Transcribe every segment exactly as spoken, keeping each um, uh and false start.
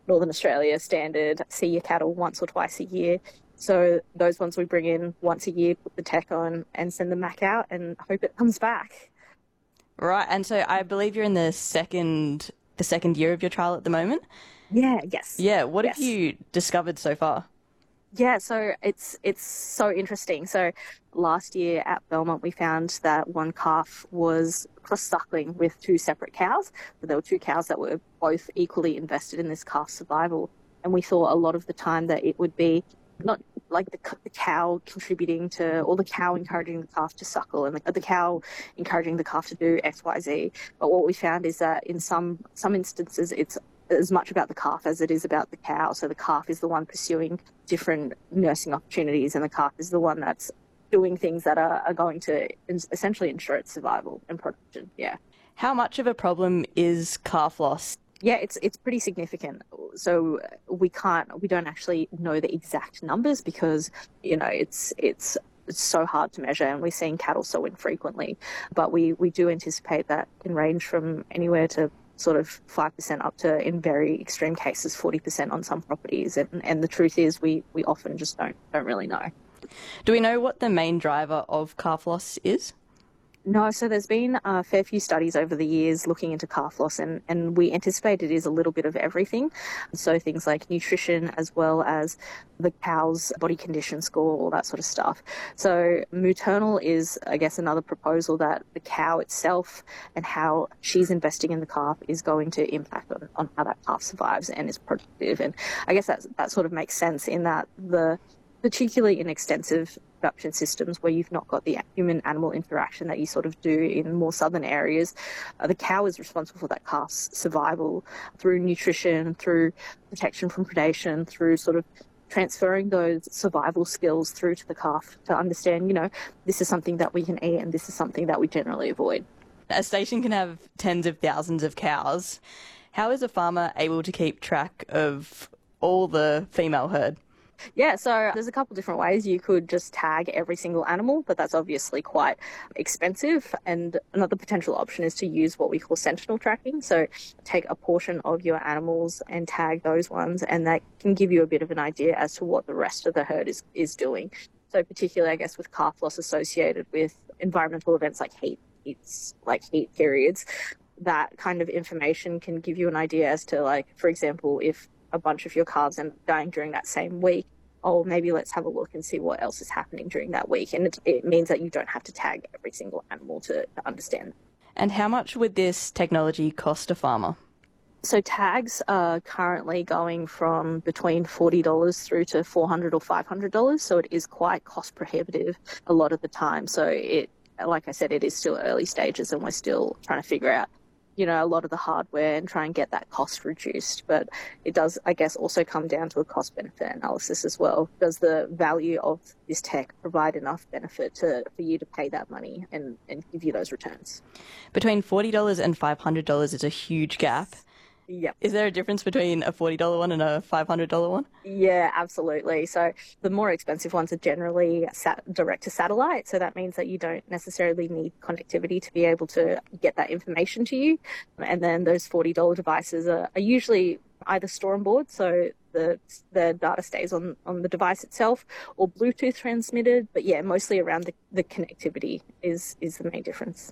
Northern Australia standard, see your cattle once or twice a year. So those ones we bring in once a year, put the tech on and send them back out and hope it comes back. Right, and so I believe you're in the second the second year of your trial at the moment. Yeah, yes. Yeah, what yes. have you discovered so far? Yeah, so it's it's so interesting. So last year at Belmont, we found that one calf was cross-suckling with two separate cows. So there were two cows that were both equally invested in this calf's survival. And we thought a lot of the time that it would be not like the, the cow contributing to, or the cow encouraging the calf to suckle and the, the cow encouraging the calf to do X, Y, Z. But what we found is that in some some instances, it's as much about the calf as it is about the cow. So the calf is the one pursuing different nursing opportunities, and the calf is the one that's doing things that are, are going to essentially ensure its survival and production. Yeah. How much of a problem is calf loss? Yeah, it's it's pretty significant. So we can't, we don't actually know the exact numbers because, you know, it's it's it's so hard to measure, and we're seeing cattle so infrequently. But we, we do anticipate that can range from anywhere to sort of five percent up to, in very extreme cases, forty percent on some properties. And, and the truth is we, we often just don't don't really know. Do we know what the main driver of calf loss is? No, so there's been a fair few studies over the years looking into calf loss, and, and we anticipate it is a little bit of everything. So things like nutrition as well as the cow's body condition score, all that sort of stuff. So maternal is, I guess, another proposal that the cow itself and how she's investing in the calf is going to impact on, on how that calf survives and is productive. And I guess that, that sort of makes sense in that the particularly in extensive production systems where you've not got the human-animal interaction that you sort of do in more southern areas, uh, the cow is responsible for that calf's survival through nutrition, through protection from predation, through sort of transferring those survival skills through to the calf to understand, you know, this is something that we can eat and this is something that we generally avoid. A station can have tens of thousands of cows. How is a farmer able to keep track of all the female herd? Yeah, so there's a couple different ways. You could just tag every single animal, but that's obviously quite expensive. And another potential option is to use what we call sentinel tracking. So take a portion of your animals and tag those ones, and that can give you a bit of an idea as to what the rest of the herd is, is doing. So particularly, I guess, with calf loss associated with environmental events like heat, heats, like heat periods, that kind of information can give you an idea as to, like, for example, if a bunch of your calves end up dying during that same week, oh, maybe let's have a look and see what else is happening during that week. And it, it means that you don't have to tag every single animal to, to understand. And how much would this technology cost a farmer? So tags are currently going from between forty dollars through to four hundred dollars or five hundred dollars. So it is quite cost prohibitive a lot of the time. So it, like I said, it is still early stages and we're still trying to figure out, you know, a lot of the hardware and try and get that cost reduced. But it does, I guess, also come down to a cost benefit analysis as well. Does the value of this tech provide enough benefit to for you to pay that money and, and give you those returns? Between forty dollars and five hundred dollars is a huge gap. Yeah. Is there a difference between a forty dollars one and a five hundred dollars one? Yeah, absolutely. So the more expensive ones are generally sat- direct to satellite. So that means that you don't necessarily need connectivity to be able to get that information to you. And then those forty dollars devices are, are usually either store on board, so the the data stays on, on the device itself, or Bluetooth transmitted. But yeah, mostly around the, the connectivity is, is the main difference.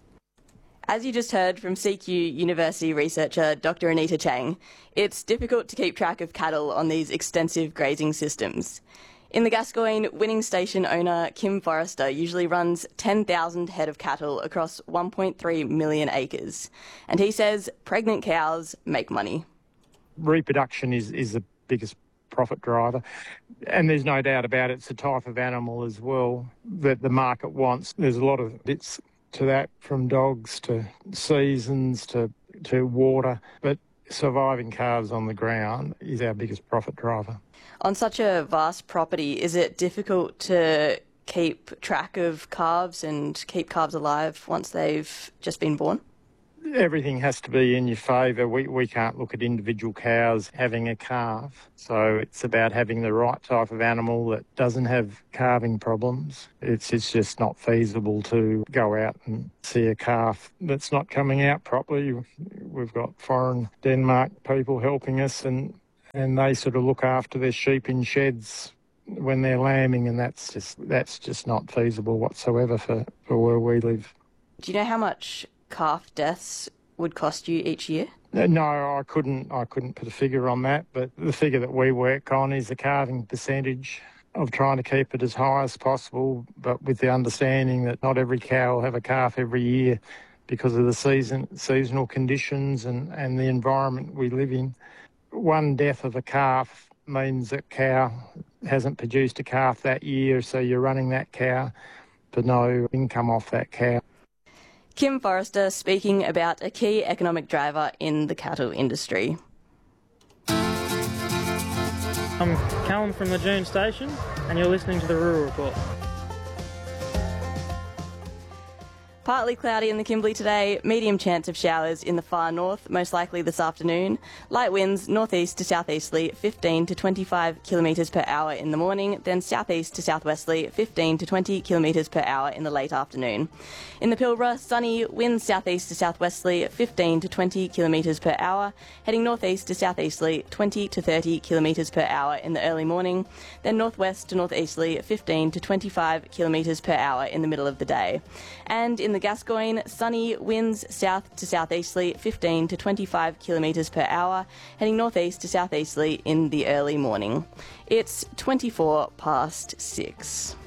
As you just heard from C Q University researcher Doctor Anita Chang, it's difficult to keep track of cattle on these extensive grazing systems. In the Gascoyne, winning station owner Kim Forrester usually runs ten thousand head of cattle across one point three million acres. And he says pregnant cows make money. Reproduction is, is the biggest profit driver. And there's no doubt about it, it's the type of animal as well that the market wants. There's a lot of bits to that, from dogs to seasons to to water, but surviving calves on the ground is our biggest profit driver. On such a vast property, is it difficult to keep track of calves and keep calves alive once they've just been born? Everything has to be in your favour. We we can't look at individual cows having a calf. So it's about having the right type of animal that doesn't have calving problems. It's, it's just not feasible to go out and see a calf that's not coming out properly. We've got foreign Denmark people helping us, and and they sort of look after their sheep in sheds when they're lambing, and that's just that's just not feasible whatsoever for, for where we live. Do you know how much calf deaths would cost you each year? No, I couldn't. I couldn't put a figure on that, but the figure that we work on is the calving percentage of trying to keep it as high as possible, but with the understanding that not every cow will have a calf every year because of the season, seasonal conditions and, and the environment we live in. One death of a calf means that cow hasn't produced a calf that year, so you're running that cow for no income off that cow. Kim Forrester speaking about a key economic driver in the cattle industry. I'm Callum from the June station, and you're listening to the Rural Report. Partly cloudy in the Kimberley today, medium chance of showers in the far north, most likely this afternoon. Light winds northeast to southeasterly, fifteen to twenty-five kilometres per hour in the morning, then southeast to southwesterly, fifteen to twenty kilometres per hour in the late afternoon. In the Pilbara, sunny, winds southeast to southwesterly, fifteen to twenty kilometres per hour, heading northeast to southeasterly, twenty to thirty kilometres per hour in the early morning, then northwest to northeasterly, fifteen to twenty-five kilometres per hour in the middle of the day. And in the Gascoyne, sunny, winds south to southeasterly, fifteen to twenty-five kilometres per hour, heading northeast to southeasterly in the early morning. It's twenty-four past six.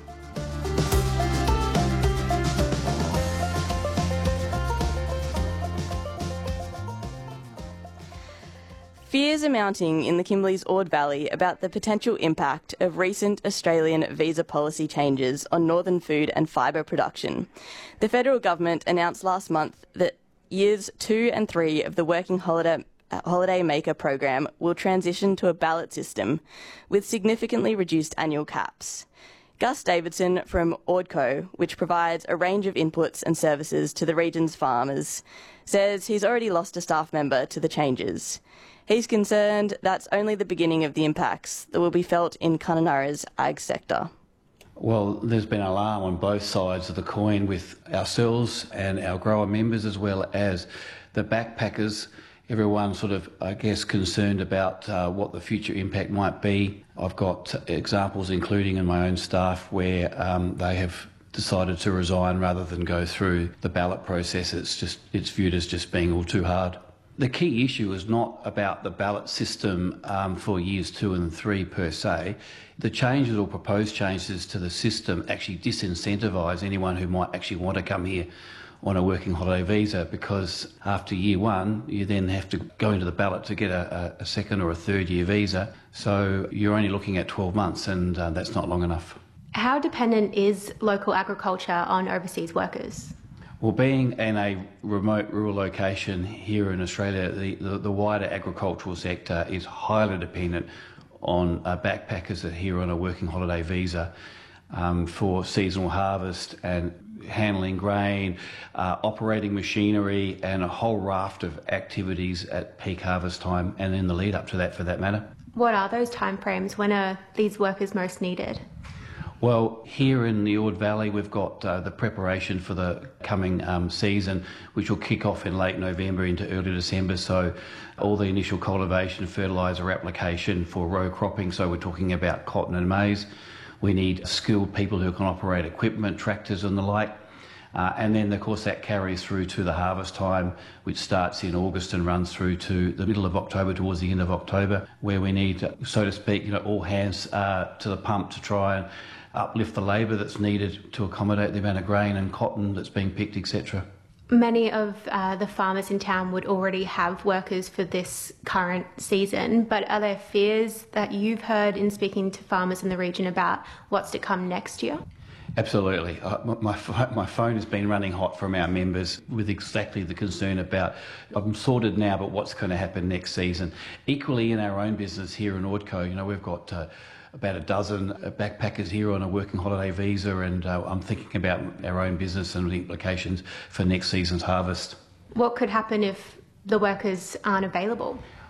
Fears are mounting in the Kimberley's Ord Valley about the potential impact of recent Australian visa policy changes on northern food and fibre production. The federal government announced last month that years two and three of the Working Holiday Holiday Maker program will transition to a ballot system with significantly reduced annual caps. Gus Davidson from Ordco, which provides a range of inputs and services to the region's farmers, says he's already lost a staff member to the changes. He's concerned that's only the beginning of the impacts that will be felt in Kununurra's ag sector. Well, there's been alarm on both sides of the coin with ourselves and our grower members, as well as the backpackers. Everyone sort of, I guess, concerned about uh, what the future impact might be. I've got examples, including in my own staff, where um, they have decided to resign rather than go through the ballot process. It's just it's viewed as just being all too hard. The key issue is not about the ballot system um, for years two and three per se. The changes or proposed changes to the system actually disincentivise anyone who might actually want to come here on a working holiday visa, because after year one you then have to go into the ballot to get a, a second or a third year visa. So you're only looking at twelve months, and uh, that's not long enough. How dependent is local agriculture on overseas workers? Well, being in a remote rural location here in Australia, the, the, the wider agricultural sector is highly dependent on uh, backpackers that are here on a working holiday visa um, for seasonal harvest and handling grain, uh, operating machinery, and a whole raft of activities at peak harvest time and in the lead up to that, for that matter. What are those timeframes? When are these workers most needed? Well, here in the Ord Valley, we've got uh, the preparation for the coming um, season, which will kick off in late November into early December. So all the initial cultivation, fertiliser application for row cropping. So we're talking about cotton and maize. We need skilled people who can operate equipment, tractors and the like. Uh, and then, of course, that carries through to the harvest time, which starts in August and runs through to the middle of October, towards the end of October, where we need, so to speak, you know, all hands uh, to the pump to try and uplift the labour that's needed to accommodate the amount of grain and cotton that's being picked, et cetera. Many of uh, the farmers in town would already have workers for this current season, but are there fears that you've heard in speaking to farmers in the region about what's to come next year? Absolutely. Uh, my, my phone has been running hot from our members with exactly the concern about, I'm sorted now, but what's going to happen next season. Equally in our own business here in Ordco, you know, we've got uh, about a dozen backpackers here on a working holiday visa, and uh, I'm thinking about our own business and the implications for next season's harvest. What could happen if the workers aren't available?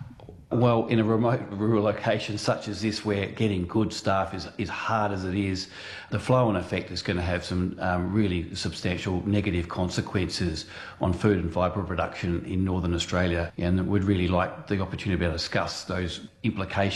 Well, in a remote rural location such as this, where getting good staff is, is hard as it is, the flow-on effect is going to have some um, really substantial negative consequences on food and fibre production in Northern Australia. And we'd really like the opportunity to be able to discuss those implications